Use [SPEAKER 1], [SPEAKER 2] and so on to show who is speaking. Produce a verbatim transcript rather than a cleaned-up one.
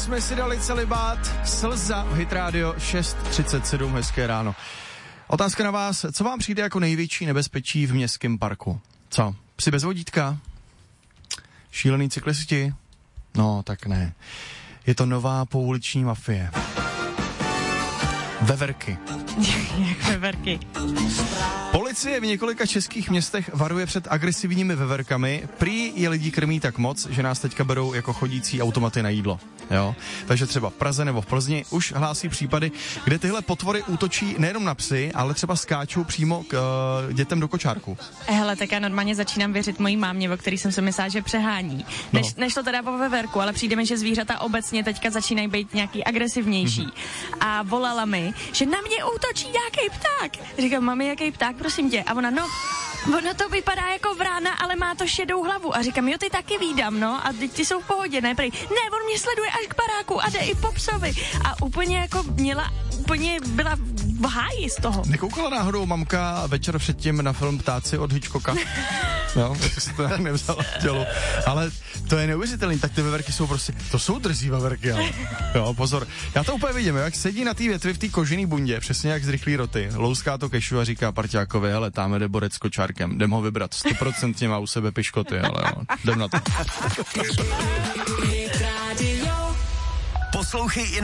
[SPEAKER 1] jsme si dali celibát, Slza, Hit Radio šest třicet sedm, hezké ráno. Otázka na vás, co vám přijde jako největší nebezpečí v městském parku? Co, psi bez vodítka? Šílený cyklisti? No, tak ne. Je to nová pouliční mafie. Veverky.
[SPEAKER 2] Jak veverky?
[SPEAKER 1] Policie v několika českých městech varuje před agresivními veverkami. Prý je lidí krmí tak moc, že nás teďka berou jako chodící automaty na jídlo. Jo? Takže třeba v Praze nebo v Plzni už hlásí případy, kde tyhle potvory útočí nejenom na psy, ale třeba skáčou přímo k uh, dětem do kočárku.
[SPEAKER 2] Hele, tak já normálně začínám věřit mojí mámě, o který jsem si myslela, že přehání. Než,
[SPEAKER 1] No.
[SPEAKER 2] nešlo teda po veverku, ale přijde mi, že zvířata obecně teďka začínají být nějaký agresivnější. Mm-hmm. A volala mi, že na mě útočí nějaký pták. Říkám, mami, jaký pták, prosím tě. A ona, no, ono to vypadá jako vrána, ale má to šedou hlavu. A říkám, jo, ty taky vídám, no, a ty jsou v pohodě, ne, prý. Ne, on mě sleduje až k baráku a jde i po psovi. A úplně jako měla, úplně byla v háji z toho.
[SPEAKER 1] Nekoukala náhodou mamka večer předtím na film Ptáci od Hitchcocka? No, tak si to nějak nevzala v tělu. Ale to je neuvěřitelný, tak ty veverky jsou prostě, to jsou drzí veverky, ale. Jo, pozor. Já to úplně vidím, jo, jak sedí na té větvi v té kožený bundě, přesně jak z rychlý roty. Louská to kešu a říká parťákovi, hele, tam jde borec s kočárkem, jdem ho vybrat, stoprocentně má u sebe piškoty, ale jo, jdem na to.
[SPEAKER 3] Poslouchej i